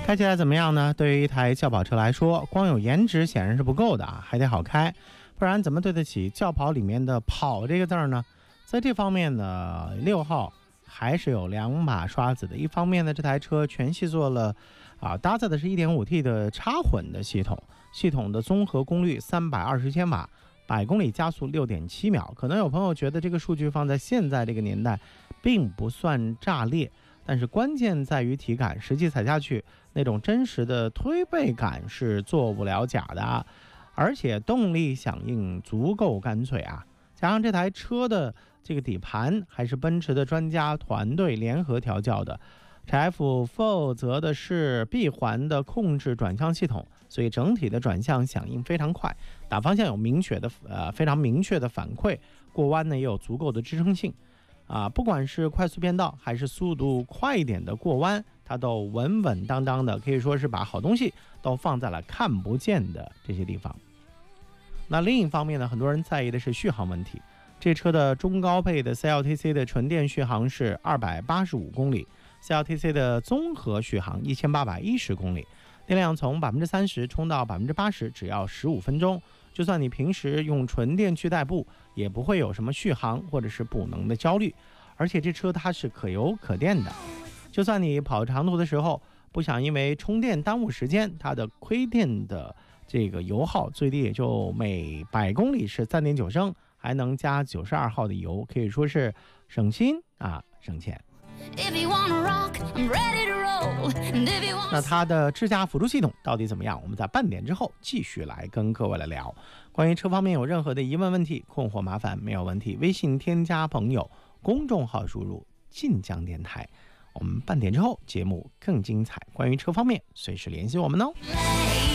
开起来怎么样呢？对于一台轿跑车来说，光有颜值显然是不够的啊，还得好开，不然怎么对得起轿跑里面的跑这个字呢？在这方面呢，6号还是有2把刷子的。一方面呢，这台车全系做了搭载的是 1.5T 的插混的系统的综合功率320千瓦，100公里加速6.7秒。可能有朋友觉得这个数据放在现在这个年代并不算炸裂，但是关键在于体感，实际踩下去那种真实的推背感是做不了假的，而且动力响应足够干脆啊。加上这台车的这个底盘还是奔驰的专家团队联合调教的，XF负责的是闭环的控制转向系统，所以整体的转向响应非常快，打方向有非常明确的反馈，过弯呢也有足够的支撑性不管是快速变道还是速度快一点的过弯，它都稳稳当当的，可以说是把好东西都放在了看不见的这些地方。那另一方面呢，很多人在意的是续航问题。这车的中高配的 CLTC 的纯电续航是285公里， CLTC 的综合续航1810公里，电量从 30% 充到 80% 只要15分钟。就算你平时用纯电去代步，也不会有什么续航或者是补能的焦虑。而且这车它是可油可电的，就算你跑长途的时候不想因为充电耽误时间，它的亏电的这个油耗最低也就每100公里是 3.9 升，还能加92号的油，可以说是省心省钱。那它的智驾辅助系统到底怎么样？我们在半点之后继续来跟各位来聊。关于车方面有任何的疑问问题、困惑麻烦没有问题，微信添加朋友，公众号输入晋江电台。我们半点之后节目更精彩，关于车方面随时联系我们哦。